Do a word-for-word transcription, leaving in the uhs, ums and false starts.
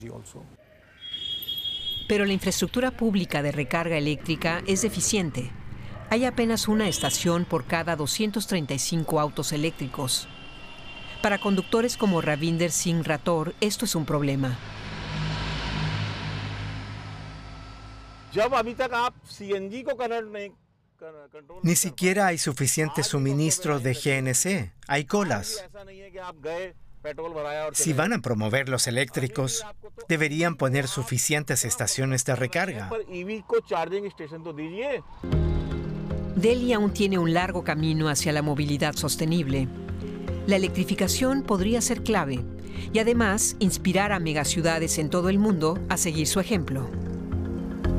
Pero la infraestructura pública de recarga eléctrica es deficiente. Hay apenas una estación por cada doscientos treinta y cinco autos eléctricos. Para conductores como Ravinder Singh Rathore, esto es un problema. Ni siquiera hay suficiente suministro de G N C. Hay colas. Si van a promover los eléctricos, deberían poner suficientes estaciones de recarga. Delhi aún tiene un largo camino hacia la movilidad sostenible. La electrificación podría ser clave y además inspirar a megaciudades en todo el mundo a seguir su ejemplo.